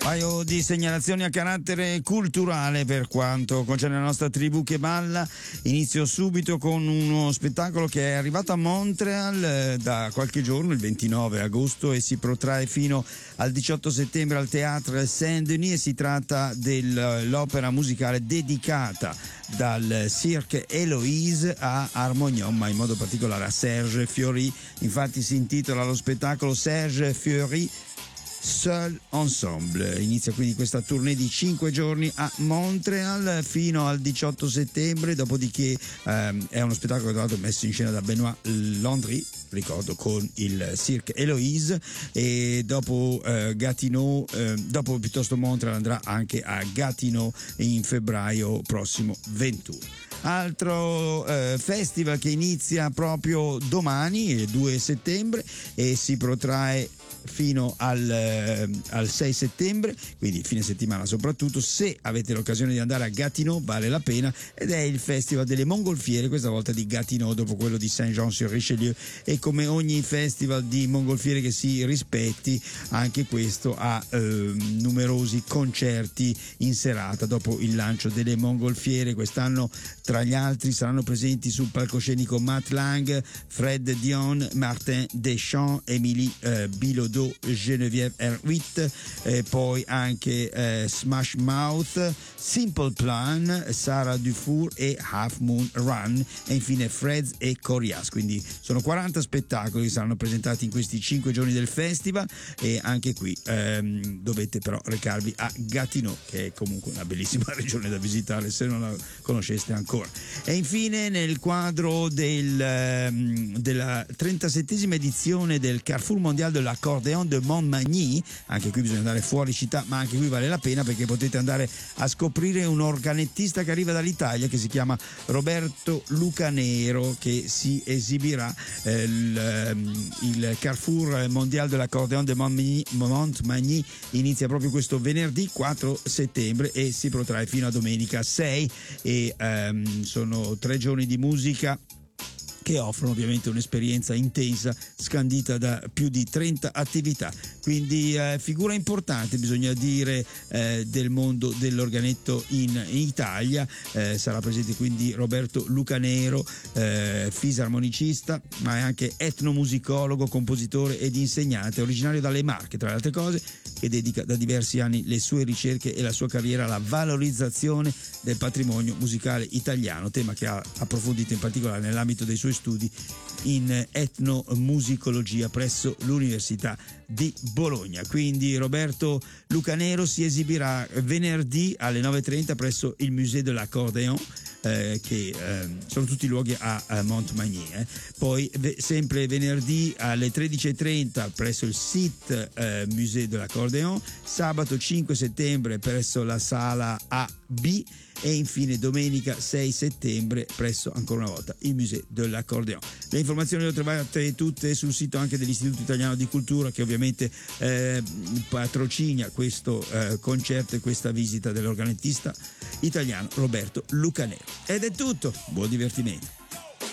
Paio di segnalazioni a carattere culturale per quanto concerne la nostra tribù che balla. Inizio subito con uno spettacolo che è arrivato a Montreal da qualche giorno, il 29 agosto, e si protrae fino al 18 settembre al Théâtre Saint-Denis, e si tratta dell'opera musicale dedicata dal Cirque Héloïse a Harmonium, ma in modo particolare a Serge Fiori. Infatti si intitola lo spettacolo Serge Fiori Seul Ensemble. Inizia quindi questa tournée di 5 giorni a Montreal fino al 18 settembre, dopodiché è uno spettacolo tra l'altro messo in scena da Benoît Landry, ricordo, con il Cirque Héloïse, e dopo Gatineau, dopo piuttosto Montreal andrà anche a Gatineau in febbraio prossimo 21. Altro festival che inizia proprio domani, il 2 settembre, e si protrae fino al 6 settembre, quindi fine settimana soprattutto. Se avete l'occasione di andare a Gatineau vale la pena, ed è il festival delle mongolfiere, questa volta di Gatineau dopo quello di Saint-Jean-sur-Richelieu, e come ogni festival di mongolfiere che si rispetti, anche questo ha numerosi concerti in serata dopo il lancio delle mongolfiere. Quest'anno tra gli altri saranno presenti sul palcoscenico Matt Lang, Fred Dion, Martin Deschamps, Émilie Bilodeau, Geneviève Herwitt, poi anche Smash Mouth, Simple Plan, Sarah Dufour e Half Moon Run, e infine Freds e Corias. Quindi sono 40 spettacoli che saranno presentati in questi 5 giorni del festival, e anche qui dovete però recarvi a Gatineau, che è comunque una bellissima regione da visitare se non la conosceste ancora. E infine, nel quadro della 37esima edizione del Carrefour Mondial de l'Accordéon de Montmagny, anche qui bisogna andare fuori città, ma anche qui vale la pena perché potete andare a scoprire un organettista che arriva dall'Italia, che si chiama Roberto Lucanero, che si esibirà il Carrefour Mondial de l'Accordéon de Montmagny inizia proprio questo venerdì 4 settembre e si protrae fino a domenica 6, e sono 3 giorni di musica che offrono ovviamente un'esperienza intensa scandita da più di 30 attività. Quindi figura importante, bisogna dire, del mondo dell'organetto in Italia. Sarà presente quindi Roberto Lucanero, fisarmonicista, ma è anche etnomusicologo, compositore ed insegnante, originario dalle Marche, tra le altre cose, che dedica da diversi anni le sue ricerche e la sua carriera alla valorizzazione del patrimonio musicale italiano, tema che ha approfondito in particolare nell'ambito dei suoi studi in etnomusicologia presso l'Università di Bologna. Quindi Roberto Lucanero si esibirà venerdì alle 9:30 presso il Musée de l'Accordéon, che sono tutti luoghi a Montmagny. Poi sempre venerdì alle 13:30 presso il SIT Musée de l'Accordéon, sabato 5 settembre presso la sala AB, e infine domenica 6 settembre presso, ancora una volta, il Musée de l'Accordéon. Le informazioni le trovate tutte sul sito anche dell'Istituto Italiano di Cultura, che ovviamente patrocina questo concerto e questa visita dell'organettista italiano Roberto Lucanero. Ed è tutto, buon divertimento.